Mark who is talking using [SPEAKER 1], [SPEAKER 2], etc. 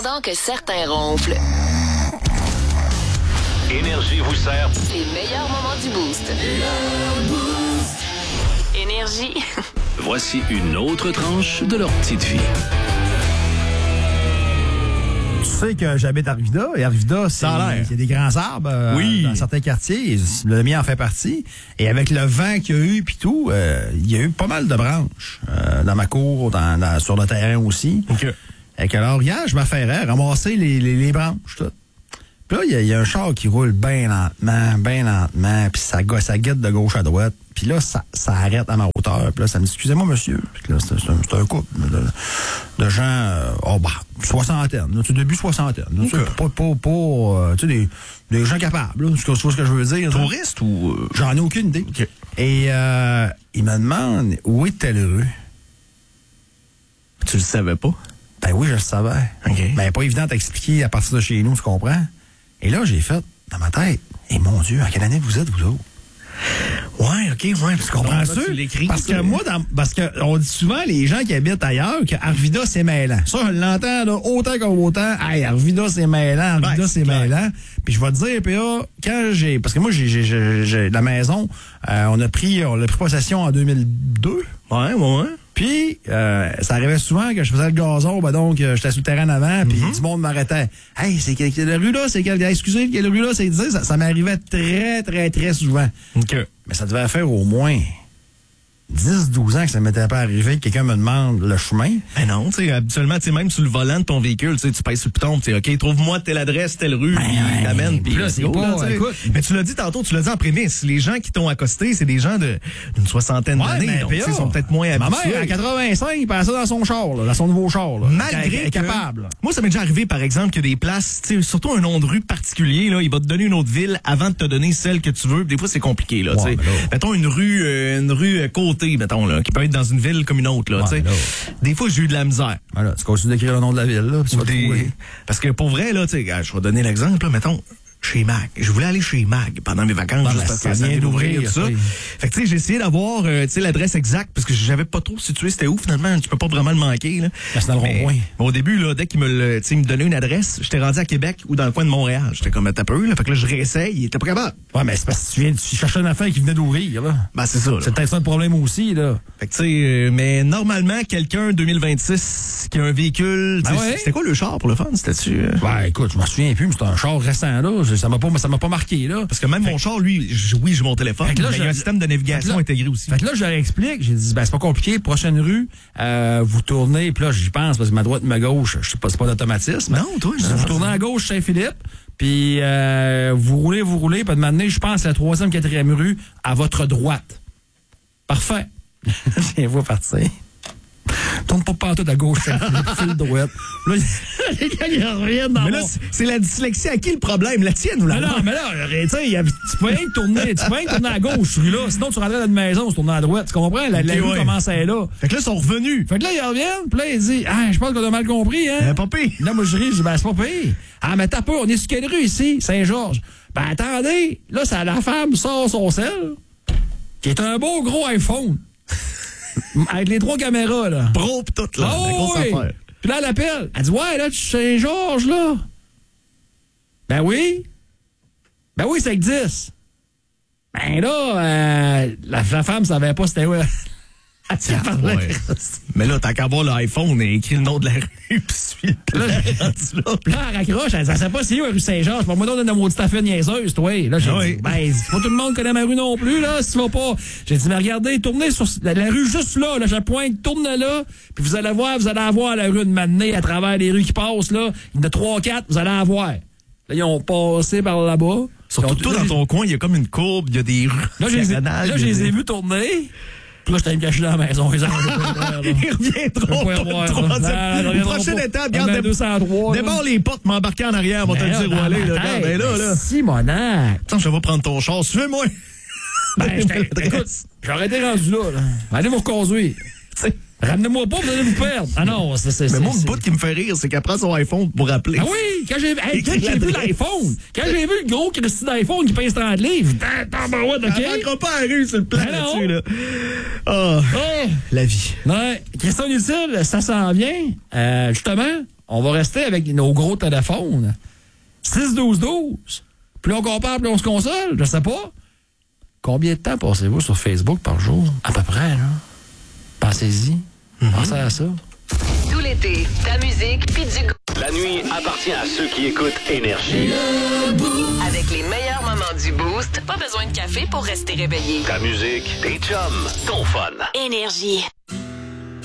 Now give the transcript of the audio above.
[SPEAKER 1] pendant que certains ronflent.
[SPEAKER 2] Énergie vous sert
[SPEAKER 1] Les meilleurs moments du Boost. Énergie.
[SPEAKER 2] Voici une autre tranche de leur petite vie.
[SPEAKER 3] Tu sais que j'habite à Arvida, et Arvida, il y a des grands arbres dans certains quartiers, et le mien en fait partie. Et avec le vent qu'il y a eu puis tout, il y a eu pas mal de branches dans ma cour, sur le terrain aussi.
[SPEAKER 4] Okay.
[SPEAKER 3] Et alors, hier, je m'affairais ramasser les branches, tout. Puis là, il y a un char qui roule bien lentement, puis ça guette de gauche à droite. Puis là, ça arrête à ma hauteur. Puis là, ça me dit, excusez-moi, monsieur. Puis là, c'est un couple de gens, soixantaine, là, début soixantaine. Là,
[SPEAKER 4] Okay.
[SPEAKER 3] Tu sais, des gens capables, là, c'est ce que je veux dire.
[SPEAKER 4] Touriste ou...
[SPEAKER 3] J'en ai aucune idée.
[SPEAKER 4] Okay.
[SPEAKER 3] Et il me demande, où est telle rue?
[SPEAKER 4] Tu le savais pas?
[SPEAKER 3] Ben oui, je le savais.
[SPEAKER 4] Okay.
[SPEAKER 3] Ben, pas évident à expliquer à partir de chez nous, tu comprends? Et là, j'ai fait, dans ma tête, et mon Dieu, à quelle année vous êtes, vous autres?
[SPEAKER 4] Ouais, OK, ouais.
[SPEAKER 3] Tu comprends ça? Parce que moi, parce que on dit souvent, les gens qui habitent ailleurs, que Arvida, c'est mêlant. Ça, je l'entends, là, autant comme autant. Hey, Arvida, c'est mêlant, Arvida, c'est mêlant. Puis je vais te dire, PA, quand parce que moi, j'ai la maison, on a pris possession en 2002.
[SPEAKER 4] Ouais.
[SPEAKER 3] Puis, ça arrivait souvent que je faisais le gazon, donc j'étais sous le terrain avant, puis du monde m'arrêtait. Hey, c'est quelle rue là? Excusez, quelle rue là? Ça m'arrivait très, très, très souvent.
[SPEAKER 4] OK.
[SPEAKER 3] Mais ça devait faire au moins 10-12 ans que ça ne m'était pas arrivé que quelqu'un me demande le chemin.
[SPEAKER 4] Ben non, tu sais, habituellement, tu sais, même sur le volant de ton véhicule, tu pèses sur le piton, tu sais, OK, trouve-moi telle adresse, telle rue, puis t'amènes, puis
[SPEAKER 3] là, c'est pas, écoute.
[SPEAKER 4] Mais tu l'as dit tantôt, tu l'as dit en prémisse, les gens qui t'ont accosté, c'est des gens d'une soixantaine d'années, donc ils sont peut-être moins habitués.
[SPEAKER 3] Ma mère, à 85, il passait dans son char, là, dans son nouveau char. Là,
[SPEAKER 4] malgré
[SPEAKER 3] elle est capable.
[SPEAKER 4] Moi, ça m'est déjà arrivé, par exemple, que des places, tu sais, surtout un nom de rue particulier, là, il va te donner une autre ville avant de te donner celle que tu veux. Des fois, c'est compliqué, là, tu sais. Mettons une rue côté, mettons, là, qui peut être dans une ville comme une autre, là, tu sais. Des fois, j'ai eu de la misère.
[SPEAKER 3] Voilà, tu continues d'écrire le nom de la ville, là, puis tu vas trouver.
[SPEAKER 4] Parce que pour vrai, là, tu sais, je vais donner l'exemple, là, mettons, chez Mag. Je voulais aller chez Mag pendant mes vacances, juste parce que ça vient d'ouvrir, tout ça. Fait que, tu sais, j'ai essayé d'avoir, tu sais, l'adresse exacte, parce que j'avais pas trop situé c'était où, finalement. Tu peux pas vraiment le manquer, là.
[SPEAKER 3] C'est dans le rond-point.
[SPEAKER 4] Au début, là, dès qu'il me donnait une adresse, j'étais rendu à Québec ou dans le coin de Montréal. J'étais comme, t'as peu, là. Fait que là, je réessaye, il était pas capable.
[SPEAKER 3] Ouais, mais c'est parce que tu cherchais une affaire qui venait d'ouvrir, là.
[SPEAKER 4] Ben, c'est ça, là.
[SPEAKER 3] C'est peut-être ça le problème aussi, là.
[SPEAKER 4] Fait que, tu sais, mais normalement, quelqu'un 2026 qui a un véhicule, c'était quoi le char pour le fun? C'était-tu?
[SPEAKER 3] Ben, écoute, je m'en souviens plus, mais c'était un char récent, là. Ça m'a pas marqué, là.
[SPEAKER 4] Parce que même mon char, lui, j'ai mon téléphone. Là, il y a un système de navigation intégré aussi.
[SPEAKER 3] Fait que là, je leur explique, j'ai dit, c'est pas compliqué, prochaine rue, vous tournez, puis là, j'y pense, parce que ma droite et ma gauche, je sais pas, c'est pas d'automatisme.
[SPEAKER 4] Non, toi,
[SPEAKER 3] vous tournez à gauche, Saint-Philippe, puis vous roulez, puis de m'amener, je pense, la 3e, 4e rue, à votre droite. Parfait. Je vois partir. Tourne pas pantoute à gauche, file droite. Là, les gars, ils reviennent dans
[SPEAKER 4] mais là, c'est la dyslexie à qui le problème? La tienne ou la
[SPEAKER 3] non, mais là, tu sais, tu peux rien tourner à gauche, rue-là. Sinon, tu rentrais dans une maison, tu tournais à droite. Tu comprends? La rue commençait là.
[SPEAKER 4] Fait que là, ils sont revenus.
[SPEAKER 3] Fait que là, ils reviennent, puis là, ils disent, je pense qu'on a mal compris, hein.
[SPEAKER 4] Pas pire.
[SPEAKER 3] Là, moi, je ris, je dis, c'est pas pire. Mais t'as peur, on est sur quelle rue ici? Saint-Georges. Ben, attendez, là, la femme sort son sel, qui est un beau gros iPhone. Avec les 3 caméras, là.
[SPEAKER 4] Pro pis tout, là. La grosse affaire.
[SPEAKER 3] Puis là, elle appelle. Elle dit, ouais, là, tu es Saint-Georges, là. Ben oui, ça existe. Ben là, la femme savait pas c'était où.
[SPEAKER 4] Mais là, t'as qu'à voir l'iPhone et écrit le nom de la rue, puis suit
[SPEAKER 3] là, elle raccroche, elle sait pas si où, rue Saint-Georges. Pour moi, on a une maudite affaire niaiseuse, toi. Là, j'ai dit, pas tout le monde connaît ma rue non plus, là, si tu vas pas. J'ai dit, mais regardez, tournez sur la rue juste là, je pointe, tournez là, puis vous allez avoir la rue de Madenay à travers les rues qui passent, là. Il y en a 3-4, vous allez la voir. Là, ils ont passé par là-bas.
[SPEAKER 4] Surtout toi, dans ton coin, il y a comme une courbe, il y a des rues.
[SPEAKER 3] Là, je les ai vus tourner. Puis là, j'étais me cacher dans la maison. Ils
[SPEAKER 4] reviendront. Une prochaine étape, regarde, débarre les portes, m'embarquer en arrière, on va te dire où aller. Ben là.
[SPEAKER 3] Simonac.
[SPEAKER 4] Attends, je vais prendre ton char. Suis-moi.
[SPEAKER 3] Écoute, j'aurais été rendu là. Allez vous reconduire. Ramenez-moi pas, vous allez vous perdre. Ah non,
[SPEAKER 4] Mais moi, le bout qui me fait rire, c'est qu'elle prend son iPhone pour rappeler.
[SPEAKER 3] Ah oui, quand j'ai vu l'iPhone, quand j'ai vu le gros Christy d'iPhone qui pèse 30 livres, OK?
[SPEAKER 4] Elle rentre pas à la rue sur le plan là-dessus, là. Oh, la vie.
[SPEAKER 3] Ouais, question inutile, ça s'en vient. Justement, on va rester avec nos gros téléphones. 6-12-12. Plus on compare, plus on se console, je sais pas. Combien de temps passez-vous sur Facebook par jour? À peu près, là. Pensez-y. Pensez à ça.
[SPEAKER 1] Tout l'été, ta musique pis du goût.
[SPEAKER 2] La nuit appartient à ceux qui écoutent Énergie.
[SPEAKER 1] Avec les meilleurs moments du Boost, pas besoin de café pour rester réveillé.
[SPEAKER 2] Ta musique, tes chums, ton fun.
[SPEAKER 1] Énergie.